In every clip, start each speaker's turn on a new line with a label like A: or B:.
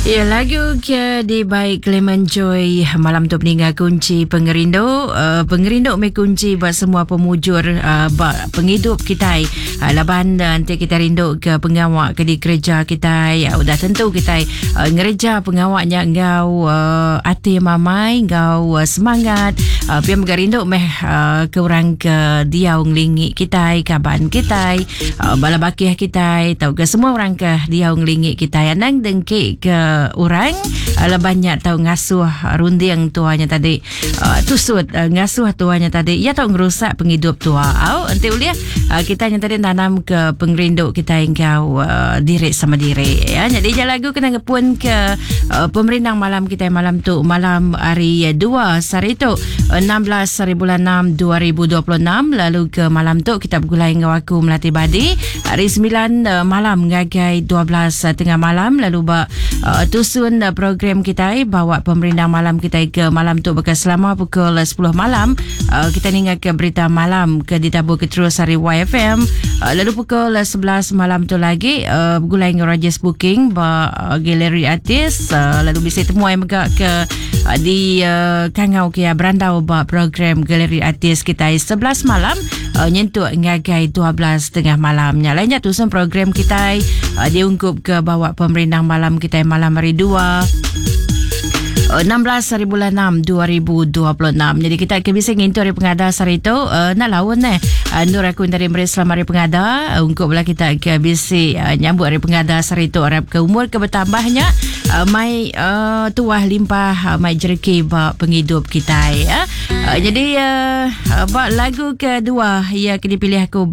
A: Ya, lagu ke di baik Clement Joy malam tu peninggal kunci pengerindu me kunci buat semua pemujur penghidup kita laban nanti kita rindu ke pengawak ke di kerja kita udah tentu kita ngereja pengawaknya ngau hati mamai ngau semangat pian mengerindu meh ke orang ke dia nglingi kita kaban kita bala bakih kita tahu ke semua orang ke dia nglingi kita nang dengki ke orang banyak tahu ngasuh runding tuanya tadi tusut ngasuh tuanya tadi ia tahu ngerusak penghidup tua nanti uliah kita yang tadi tanam ke pengerindu kita engkau diri sama diri ya. Jadi je lagu kena ngepun ke pemerintah malam kita malam tu malam hari 2 hari tu 16 hari bulan 6 2026 lalu ke malam tu kita bergulai dengan aku Melati Badi hari 9 malam ngagai 12 tengah malam lalu tusun program kita bawa pemerintah malam kita ke malam tu bekas selama pukul 10 malam kita ningat ke berita malam ke ditabur ke terus hari YFM lalu pukul 11 malam tu lagi bergulai dengan Rajas Booking galeri artis lalu bisa temu yang megak ke di Kangau ke berandau program galeri artis kita 11 malam nyentuh ngagai 12 tengah malamnya lainnya tusun program kita diungkup ke bawa pemerintah malam kita malam hari 2 16 hari bulan 6 2026. Jadi kita bisa ngintu hari pengadas hari itu nak lawan Nur aku dari Meris selama hari pengada untuk belah kita bisa nyambut hari pengadas hari itu harap ke umur ke bertambahnya mai tuah limpah mai jerki penghidup kita ya. Jadi lagu kedua ia dipilih aku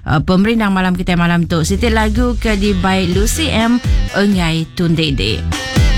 A: pemerintah malam kita malam tu. Siti lagu ke di by Lucy M Engai Tundede.